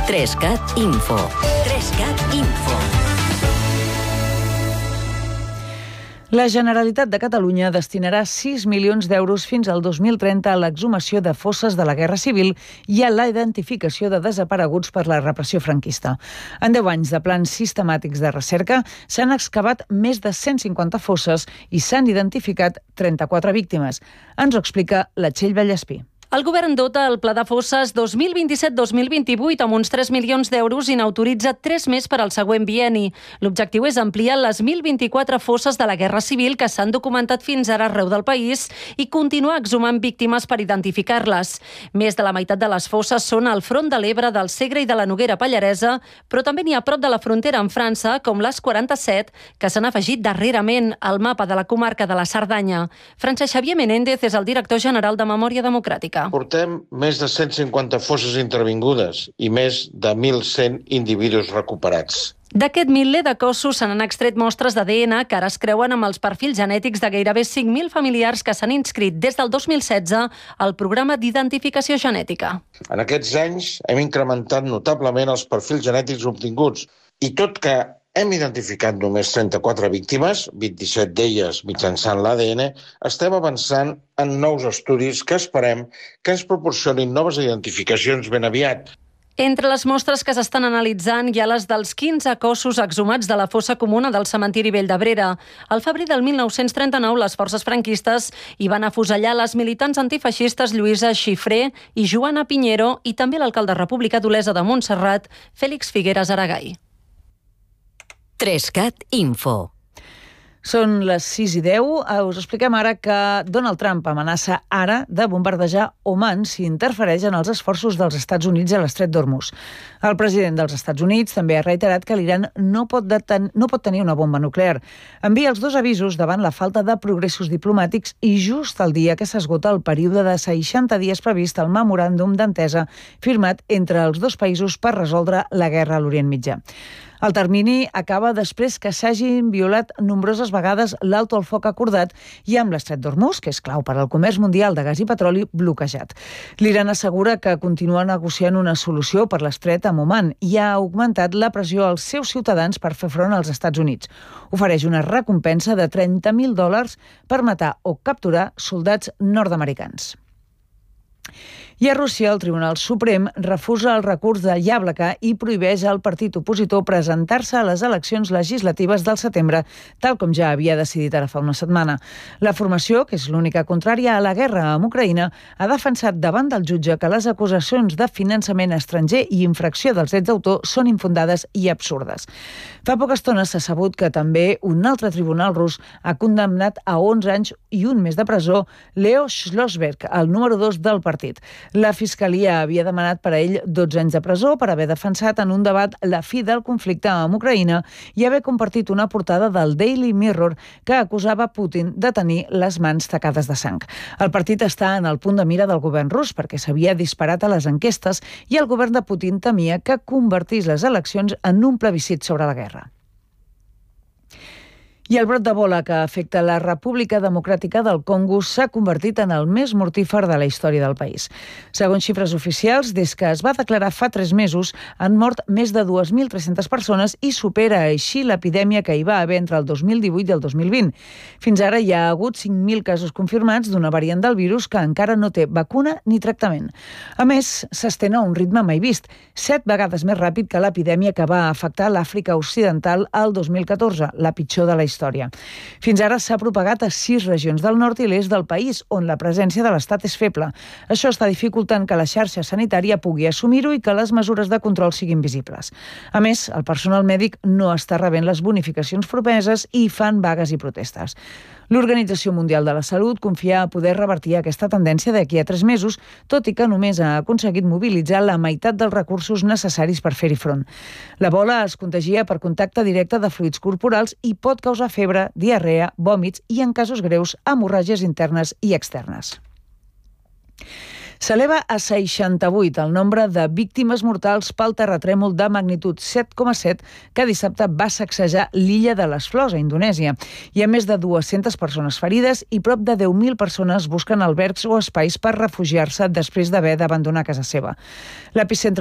3CAT Info. 3CAT Info. La Generalitat de Catalunya destinarà 6 milions d'euros fins al 2030 a l'exhumació de fosses de la Guerra Civil i a la identificació de desapareguts per la repressió franquista. En 10 anys de plans sistemàtics de recerca s'han excavat més de 150 fosses i s'han identificat 34 víctimes. Ens ho explica la Txell Vallespí. El govern dota el Pla de Fosses 2027-2028 amb uns 3 milions d'euros i n'autoritza 3 més per al següent bienni. L'objectiu és ampliar les 1.024 fosses de la Guerra Civil que s'han documentat fins ara arreu del país i continuar exhumant víctimes per identificar-les. Més de la meitat de les fosses són al front de l'Ebre, del Segre i de la Noguera Pallaresa, però també n'hi ha a prop de la frontera amb França, com les 47, que s'han afegit darrerament al mapa de la comarca de la Cerdanya. Francesc Xavier Menéndez és el director general de Memòria Democràtica. Portem més de 150 fosses intervingudes i més de 1.100 individus recuperats. D'aquest miler de cossos se n'han extret mostres d'ADN que ara es creuen amb els perfils genètics de gairebé 5.000 familiars que s'han inscrit des del 2016 al programa d'identificació genètica. En aquests anys hem incrementat notablement els perfils genètics obtinguts i tot que hem identificat només 34 víctimes, 27 d'elles mitjançant l'ADN, estem avançant en nous estudis que esperem que ens proporcionin noves identificacions ben aviat. Entre les mostres que s'estan analitzant hi ha les dels 15 cossos exhumats de la fossa comuna del cementiri Vell d'Abrera. Al febrer del 1939, les forces franquistes hi van afusellar les militants antifeixistes Lluïsa Xifré i Joana Piñero i també l'alcalde republicà d'Olesa de Montserrat, Fèlix Figueres Aragai. 3CAT Info. Són les 6:10. Us expliquem ara que Donald Trump amenaça ara de bombardejar Oman si interfereix en els esforços dels Estats Units a l'estret d'Hormuz. El president dels Estats Units també ha reiterat que l'Iran no pot tenir una bomba nuclear. Envia els dos avisos davant la falta de progressos diplomàtics i just el dia que s'esgota el període de 60 dies previst al memoràndum d'entesa firmat entre els dos països per resoldre la guerra a l'Orient Mitjà. El termini acaba després que s'hagin violat nombroses vegades l'alto el foc acordat i amb l'estret d'Hormuz, que és clau per al comerç mundial de gas i petroli, bloquejat. L'Iran assegura que continua negociant una solució per l'estret amb Oman i ha augmentat la pressió als seus ciutadans per fer front als Estats Units. Ofereix una recompensa de $30.000 per matar o capturar soldats nord-americans. I a Rússia, el Tribunal Suprem refusa el recurs de Yablaka i prohibeix al partit opositor presentar-se a les eleccions legislatives del setembre, tal com ja havia decidit ara fa una setmana. La formació, que és l'única contrària a la guerra amb Ucraïna, ha defensat davant del jutge que les acusacions de finançament estranger i infracció dels drets d'autor són infundades i absurdes. Fa poca estona s'ha sabut que també un altre tribunal rus ha condemnat a 11 anys i un mes de presó Leo Schlossberg, el número 2 del partit. La Fiscalia havia demanat per a ell 12 anys de presó per haver defensat en un debat la fi del conflicte amb Ucraïna i haver compartit una portada del Daily Mirror que acusava Putin de tenir les mans tacades de sang. El partit està en el punt de mira del govern rus perquè s'havia disparat a les enquestes i el govern de Putin temia que convertís les eleccions en un plebiscit sobre la guerra. I el brot d'Ebola que afecta la República Democràtica del Congo s'ha convertit en el més mortífer de la història del país. Segons xifres oficials, des que es va declarar fa 3 mesos, han mort més de 2.300 persones i supera així l'epidèmia que hi va haver entre el 2018 i el 2020. Fins ara hi ha hagut 5.000 casos confirmats d'una variant del virus que encara no té vacuna ni tractament. A més, s'estén a un ritme mai vist, 7 vegades més ràpid que l'epidèmia que va afectar l'Àfrica Occidental el 2014, la pitjor de la història. Fins ara s'ha propagat a 6 regions del nord i l'est del país, on la presència de l'Estat és feble. Això està dificultant que la xarxa sanitària pugui assumir-ho i que les mesures de control siguin visibles. A més, el personal mèdic no està rebent les bonificacions promeses i fan vagues i protestes. L'Organització Mundial de la Salut confia a poder revertir aquesta tendència d'aquí a 3 mesos, tot i que només ha aconseguit mobilitzar la meitat dels recursos necessaris per fer-hi front. L'Ebola es contagia per contacte directe de fluids corporals i pot causar febre, diarrea, vòmits i, en casos greus, hemorràgies internes i externes. S'eleva a 68 el nombre de víctimes mortals pel terratrèmol de magnitud 7,7 que dissabte va sacsejar l'illa de les Flors, a Indonèsia. Hi ha més de 200 persones ferides i prop de 10.000 persones busquen albergs o espais per refugiar-se després d'haver d'abandonar casa seva. L'epicentre